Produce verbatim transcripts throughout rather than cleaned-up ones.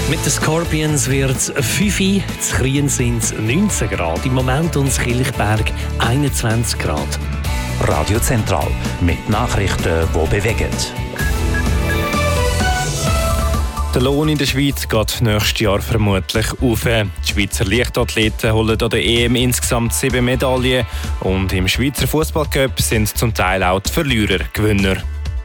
Mit den Scorpions wird es fünf, in Chriens sind es neunzehn Grad, im Moment und in Kilchberg einundzwanzig Grad. Radio Zentral mit Nachrichten, die bewegen. Der Lohn in der Schweiz geht nächstes Jahr vermutlich auf. Die Schweizer Leichtathleten holen an der E M insgesamt sieben Medaillen und im Schweizer Fußballcup sind zum Teil auch die Verlierer Gewinner.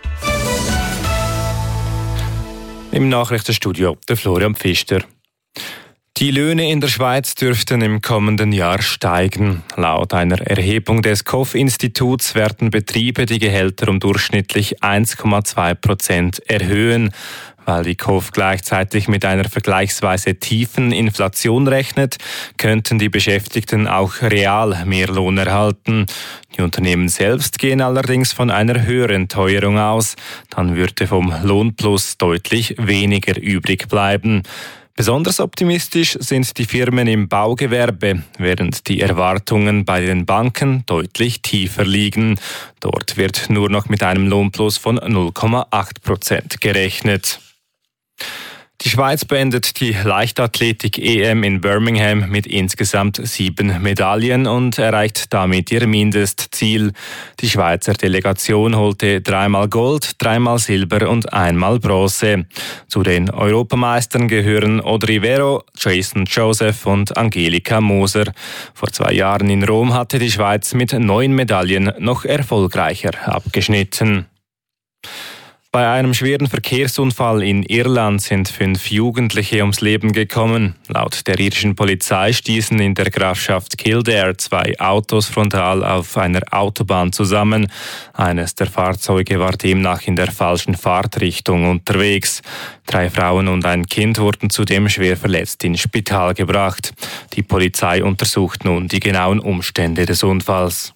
Im Nachrichtenstudio der Florian Pfister. Die Löhne in der Schweiz dürften im kommenden Jahr steigen. Laut einer Erhebung des K O F-Instituts werden Betriebe die Gehälter um durchschnittlich eins Komma zwei Prozent erhöhen. Weil die K O F gleichzeitig mit einer vergleichsweise tiefen Inflation rechnet, könnten die Beschäftigten auch real mehr Lohn erhalten. Die Unternehmen selbst gehen allerdings von einer höheren Teuerung aus. Dann würde vom Lohnplus deutlich weniger übrig bleiben. Besonders optimistisch sind die Firmen im Baugewerbe, während die Erwartungen bei den Banken deutlich tiefer liegen. Dort wird nur noch mit einem Lohnplus von null Komma acht Prozent gerechnet. Die Schweiz beendet die Leichtathletik-E M in Birmingham mit insgesamt sieben Medaillen und erreicht damit ihr Mindestziel. Die Schweizer Delegation holte dreimal Gold, dreimal Silber und einmal Bronze. Zu den Europameistern gehören Audrey Vero, Jason Joseph und Angelika Moser. Vor zwei Jahren in Rom hatte die Schweiz mit neun Medaillen noch erfolgreicher abgeschnitten. Bei einem schweren Verkehrsunfall in Irland sind fünf Jugendliche ums Leben gekommen. Laut der irischen Polizei stießen in der Grafschaft Kildare zwei Autos frontal auf einer Autobahn zusammen. Eines der Fahrzeuge war demnach in der falschen Fahrtrichtung unterwegs. Drei Frauen und ein Kind wurden zudem schwer verletzt ins Spital gebracht. Die Polizei untersucht nun die genauen Umstände des Unfalls.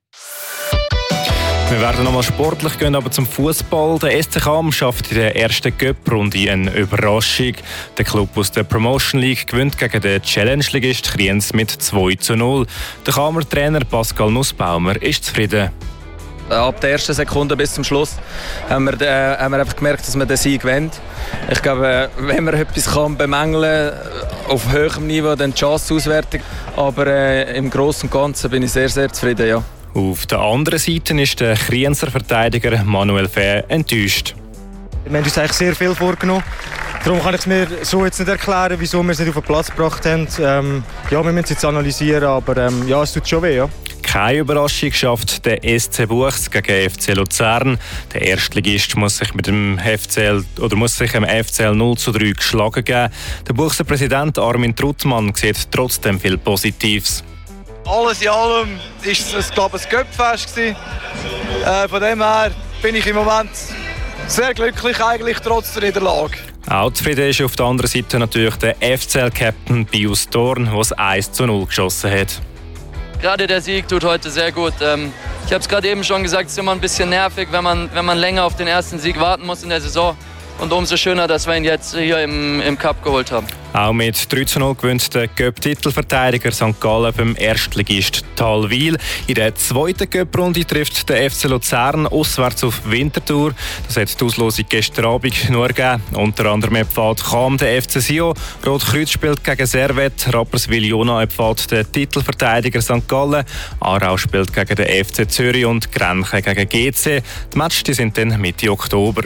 Wir werden nochmal sportlich gehen, aber zum Fußball. Der S C Cham schafft in der ersten Cup-Runde eine Überraschung. Der Club aus der Promotion League gewinnt gegen den Challenge-Ligist Chriens mit zwei zu null. Der Chamer Trainer Pascal Nussbaumer ist zufrieden. Ab der ersten Sekunde bis zum Schluss haben wir, äh, haben wir einfach gemerkt, dass man den Sieg gewinnt. Ich glaube, wenn man etwas kann bemängeln auf höherem Niveau, dann die Chance-Auswertung. Aber äh, im Großen und Ganzen bin ich sehr, sehr zufrieden, ja. Auf der anderen Seite ist der Krienser Verteidiger Manuel Fäh enttäuscht. Wir haben uns eigentlich sehr viel vorgenommen. Darum kann ich es mir so jetzt nicht erklären, wieso wir es nicht auf den Platz gebracht haben. Ähm, ja, wir müssen es jetzt analysieren, aber ähm, ja, es tut schon weh. Ja. Keine Überraschung schafft der S C Buchs gegen F C Luzern. Der Erstligist muss sich mit dem F C L oder muss sich dem F C L null zu drei geschlagen geben. Der Buchser Präsident Armin Truttmann sieht trotzdem viel Positives. Alles in allem war es, glaube ich, ein Göppfest. Äh, von dem her bin ich im Moment sehr glücklich, eigentlich trotz der Niederlage. Auch zufrieden ist auf der anderen Seite natürlich der F C L-Captain Pius Dorn, der es eins zu null geschossen hat. Gerade der Sieg tut heute sehr gut. Ich habe es gerade eben schon gesagt, es ist immer ein bisschen nervig, wenn man, wenn man länger auf den ersten Sieg warten muss in der Saison. Und umso schöner, dass wir ihn jetzt hier im, im Cup geholt haben. Auch mit drei zu null gewinnt der Cup-Titelverteidiger Sankt Gallen beim Erstligist Talwil. In der zweiten Cup-Runde trifft der F C Luzern auswärts auf Winterthur. Das hat die Auslosung gestern Abend nur gegeben. Unter anderem empfiehlt Cham der F C Sion, Rotkreuz spielt gegen Servette, Rapperswil-Jona empfiehlt der Titelverteidiger Sankt Gallen, Aarau spielt gegen den F C Zürich und Grenchen gegen G C. Die Matches die sind dann Mitte Oktober.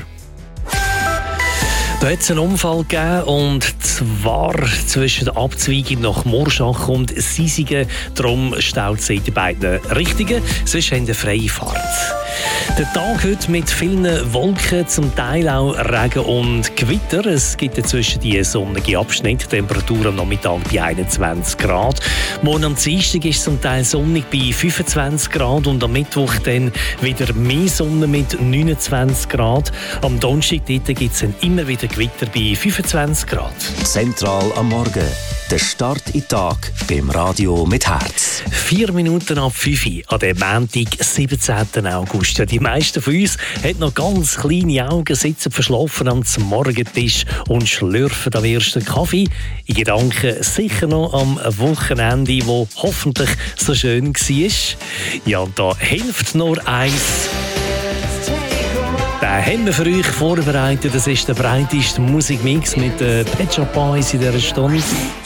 Da hat es einen Unfall gegeben, und zwar zwischen der Abzweigung nach Morschach und Sisigen. Darum staut es in den beiden Richtungen. Sonst haben wir freie Fahrt. Der Tag heute mit vielen Wolken, zum Teil auch Regen und Gewitter. Es gibt dazwischen die sonnige Abschnitte. Temperatur am Nachmittag bei einundzwanzig Grad. Morgen am Dienstag ist es zum Teil sonnig bei fünfundzwanzig Grad und am Mittwoch dann wieder mehr Sonne mit neunundzwanzig Grad. Am Donnerstag gibt es dann immer wieder Gewitter bei fünfundzwanzig Grad. Zentral am Morgen. Der Start in den Tag beim Radio mit Herz. Vier Minuten ab fünf an dem Montag, siebzehnten August. Ja, die meisten von uns haben noch ganz kleine Augen, sitzen verschlafen am Morgentisch und schlürfen am ersten Kaffee. In Gedanken sicher noch am Wochenende, wo hoffentlich so schön war. Ja, und da hilft nur eins. Der haben wir für euch vorbereitet. Das ist der breiteste Musikmix mit den Pet Shop Boys in dieser Stunde.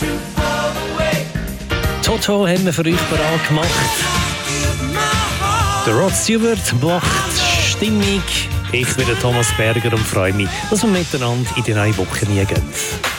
Toto haben wir für euch bereit gemacht. Der Rod Stewart macht Stimmung. Ich bin der Thomas Berger und freue mich, dass wir miteinander in die neue Woche gehen.